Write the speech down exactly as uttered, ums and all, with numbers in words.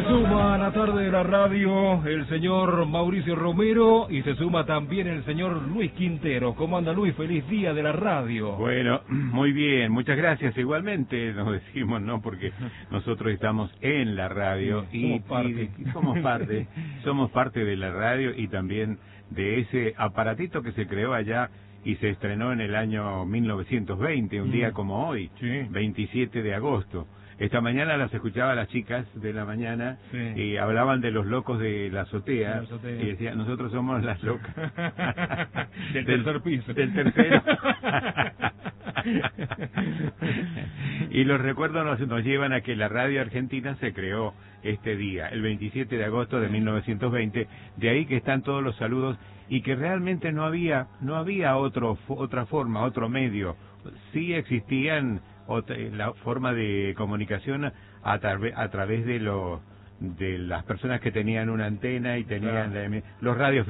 suma a la tarde de la radio el señor Mauricio Romero y se suma también el señor Luis Quintero. ¿Cómo anda, Luis? Feliz día de la radio. Bueno, muy bien, muchas gracias. Igualmente nos decimos, ¿no? Porque nosotros estamos en la radio y, somos parte. y somos parte, somos parte de la radio y también de ese aparatito que se creó allá y se estrenó en el año mil novecientos veinte, un mm. día como hoy, sí. veintisiete de agosto. Esta mañana las escuchaba a las chicas de la mañana sí. y hablaban de los locos de la azotea, la azotea. Y decían, nosotros somos las locas del tercer piso. Del tercero. Y los recuerdos nos, nos llevan a que la radio argentina se creó este día, el veintisiete de agosto de mil novecientos veinte, de ahí que están todos los saludos y que realmente no había no había otro otra forma, otro medio. Sí existían otra, la forma de comunicación a, tra a través de los de las personas que tenían una antena y tenían claro. la, los radios